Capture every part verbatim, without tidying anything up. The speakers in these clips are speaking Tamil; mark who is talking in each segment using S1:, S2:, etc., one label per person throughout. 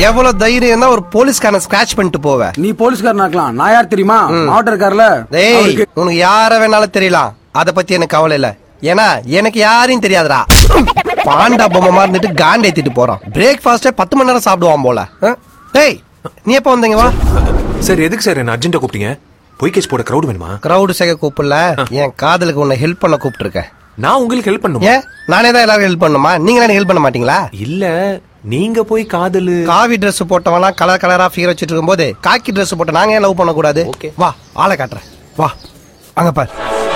S1: எவ்வளவு தைரியம் தான் ஒரு போலீஸ்காரன் ஸ்கிராச் பண்ணிட்டு போவ?
S2: நீ போலீஸ்காரன் ஆக்கலாம், நான் யார் தெரியுமா? மாவட்ட இருக்காருல.
S1: டேய், உனக்கு யார வேணாலும் தெரியலாம், அத பத்தி எனக்கு கவலை இல்ல. ஏன்னா எனக்கு யாரையும் தெரியாதுடா. பாண்டா பொம்மை மாதிரி இருந்துட்டு காண்ட் ஏத்திட்டு போறான். பிரேக்ஃபாஸ்டே பத்து மணி நேரம் சாப்பிடுவான் போல. டேய், நீ எப்ப வந்தீங்க? வா
S3: சார். எதுக்கு சார் என்ன அர்ஜென்ட்டா கூப்பிட்டீங்க? பொய் கேஸ் போட கிரௌட் வேணுமா?
S1: கிரௌடு சேர்க்க கூப்பிடல, என் காதலுக்கு உன்னை ஹெல்ப் பண்ண கூப்பிட்டு இருக்கேன்.
S3: நான் உங்களுக்கு ஹெல்ப் பண்ணுமா?
S1: ஏன் நானே தான் எல்லாரும் ஹெல்ப் பண்ணுமா? நீங்க எனக்கு ஹெல்ப் பண்ண மாட்டீங்களா?
S3: இல்ல, நீங்க போய் காதலு
S1: காவி டிரெஸ் போட்டவனா கலர் கலரா ஃபிகர் வச்சிட்டு இருக்கும் போது காக்கி டிரெஸ் போட்ட நாங்க ஏன் லவ் பண்ண கூடாது? வா ஆளை காட்டுறேன். வா அங்க பாரு.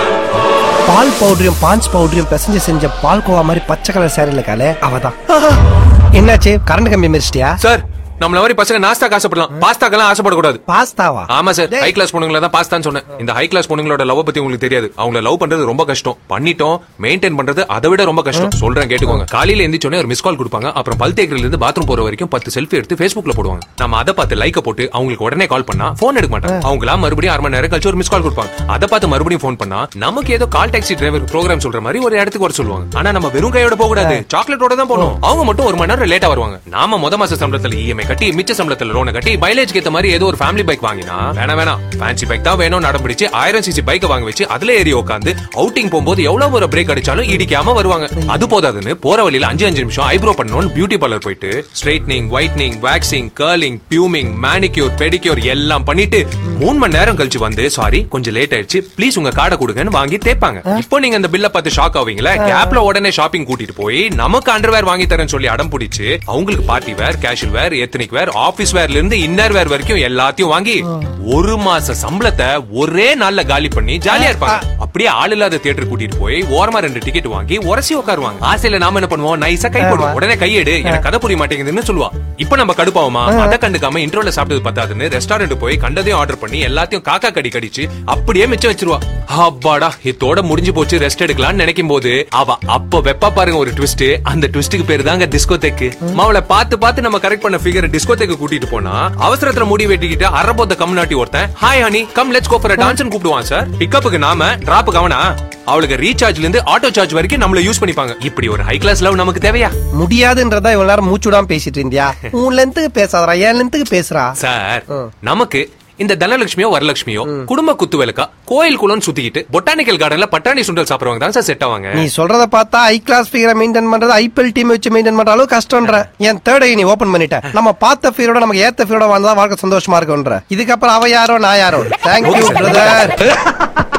S1: பால் பவுடரையும் பாஞ்ச் பவுடரையும் பிசைஞ்சு செஞ்ச பால் கோவா மாதிரி பச்சை கலர் சேரில காலே அவதான். என்னாச்சு, கரண்ட் கம்பி மிரிச்சிட்டியா?
S3: சார், நம்மள மாதிரி பசங்க நாஸ்தா ஆசைப்படலாம், பாஸ்தாக்கெல்லாம் ஆசைப்படக்கூடாது.
S1: பாஸ்தாவா?
S3: ஆமா சார், ஹை கிளாஸ் பொண்ணுங்கள தான் பாஸ்தான்னு சொன்னேன். இந்த ஹை கிளாஸ் பொண்ணுங்களோட லவ் பத்தி உங்களுக்கு தெரியாது. அவங்கள லவ் பண்றது ரொம்ப கஷ்டம், பண்ணிட்டோம் மெயின்டைன் பண்றது அதை விட ரொம்ப கஷ்டம். சொல்றேன் கேட்டுக்கோங்க. காலையில எந்திரிச்சோனே ஒரு மிஸ் கால் கொடுப்பாங்க, அப்புறம் பல் தேக்கரில இருந்து பாத்ரூம் போற வரைக்கும் பத்து செல்ஃபி எடுத்து Facebookல போடுவாங்க. நம்ம அதை பார்த்து லைக்க போட்டு அவங்களுக்கு உடனே கால் பண்ணா போன் எடுக்க மாட்டாங்க. அவங்களா மறுபடியும் அரை மணி நேரம் கழிச்சு ஒரு மிஸ் கால் கொடுப்பாங்க. அதை பார்த்து மறுபடியும் போன் பண்ணா நமக்கு ஏதோ கால் டாக்ஸி டிரைவர் ப்ரோக்ராம் சொல்ற மாதிரி ஒரு இடத்துக்கு வர சொல்லுவாங்க. ஆனா நம்ம வெறும் கையோட போக கூடாது, சாக்லேட்டோட தான் போகணும். அவங்க மட்டும் ஒரு மணி நேரம் லேட்டா வருவாங்க. நாம முத மாச சம்பளத்துல இஎம்ஐ கட்டி மிச்ச சம்பளத்துல லோன் கட்டி மைலேஜ்க்கு ஏத்த மாதிரி ஏதோ ஒரு ஃபேமிலி பைக் வாங்கினா வேணா வேணாம் ஃபேன்சி பைக் தான் வேணும் நடம்பிடிச்சு ஆயிரம் சிசி பைக் வாங்க வச்சு அதுல ஏறி உட்காந்து அவுட்டிங் போகும்போது எவ்வளவு ஒரு பிரேக் அடிச்சாலும் இடிக்காம வருவாங்க. அது போதாதுன்னு போற வழியில அஞ்சு அஞ்சு நிமிஷம் ஐப்ரோ பண்ணணும் பியூட்டி பார்லர் போயிட்டு straightening, whitening, waxing, curling, பியூமிங், manicure, pedicure எல்லாம் பண்ணிட்டு மூணு மணி நேரம் கழிச்சு வந்து சாரி கொஞ்சம் லேட் ஆயிடுச்சு ப்ளீஸ் உங்க கார்டை கொடுங்கன்னு வாங்கி தேப்பாங்க. இப்போ நீங்க அந்த பில்ல பார்த்து ஷாக் ஆவீங்களா? கேப்ல உடனே ஷாப்பிங் கூட்டிட்டு போய் நமக்கு அண்டர்வேர் வாங்கி தரேன்னு சொல்லி அடம் பிடிச்சு அவங்களுக்கு பார்ட்டி வேர், கேஷுவல் வேர், எத்னிக் வேர், ஆபீஸ் வேர்ல இருந்து இன்னர் வேர் வரைக்கும் எல்லாத்தையும் வாங்கி ஒரு மாச சம்பளத்தை ஒரே நாள்ல காலி பண்ணி ஜாலியா இருப்பாங்க. அப்படியே ஆள் இல்லாத தியேட்டர் கூட்டிட்டு போய் ஓரமா ரெண்டு டிக்கெட் வாங்கி உரசி உட்காருவாங்க. ஆசையில நாம என்ன பண்ணுவோம், நைஸா கை போடுவோம். உடனே கையெடு, எனக்கு கதை புரிய மாட்டேங்குதுன்னு சொல்லுவா. இப்ப நம்ம கடுப்பாவுமா? அதை கண்டுக்காம இன்ட்ரோல சாப்பிட்டது பத்தாதுன்னு ரெஸ்டாரண்ட் போய் கண்டதையும் ஆர்டர் பண்ணி எல்லாத்தையும் காக்கா கடி கடிச்சு அப்படியே மிச்சம் வச்சிருவா. அப்பாடா இதோட முடிஞ்சு போச்சு ரெஸ்ட் எடுக்கலாம்னு நினைக்கும் போது அவ அப்ப வெப்பா பாருங்க ஒரு ட்விஸ்ட். அந்த ட்விஸ்டுக்கு பேரு தாங்க டிஸ்கோதேக்கு. மாவளை பார்த்து பார்த்து நம்ம கரெக்ட் பண்ண ஃபிகர் டிஸ்கோதேக்கு கூட்டிட்டு போனா அவசரத்துல முடி வெட்டிக்கிட்டு அரபோத்த கம்நாட்டி ஒருத்தன் hi honey come let's go for a dance கூப்பிடுவான் சார். பிக்கப்புக்கு நாம டிராப் கவனா அவளுக்கு ரீசார்ஜ்ல இருந்து ஆட்டோ சார்ஜ் வரைக்கும் நம்மள யூஸ் பண்ணிப்பாங்க. இப்படி ஒரு ஹை கிளாஸ் லவ் நமக்கு தேவையா?
S1: முடியாதுன்றதா இவ்வளவு நேரம் மூச்சுடாம பேசிட்டு இருந்தியா? உன் லென்த்துக்கு பேசாதடா, என் லென்த்துக்கு பேசுறா
S3: சார். நமக்கு இந்த தனலட்சுமியோ வரலட்சுமியோ குடும்ப குத்து விளக்கா கோயில் குளம் சுத்திக்கிட்டு பொட்டானிக்கல் கார்டன்ல பட்டாணி சுண்டல் சாப்பிடுவாங்க தான் சார் செட் ஆவாங்க.
S1: நீ சொல்றத பார்த்தா ஹை கிளாஸ் ஃபிகரை மெயின்டைன் பண்றது ஐபிஎல் டீம் வச்சு மெயின்டைன் பண்ற அளவு கஷ்டம்ன்ற. என் தேர்ட் ஐ நீ ஓபன் பண்ணிட்ட. நம்ம பார்த்த ஃபிகரோட நமக்கு ஏத்த ஃபிகரோட வந்தா வாழ்க்கை சந்தோஷமா இருக்கும்ன்ற. இதுக்கப்புறம் அவ யாரோ நான் யாரோ. Thank you brother.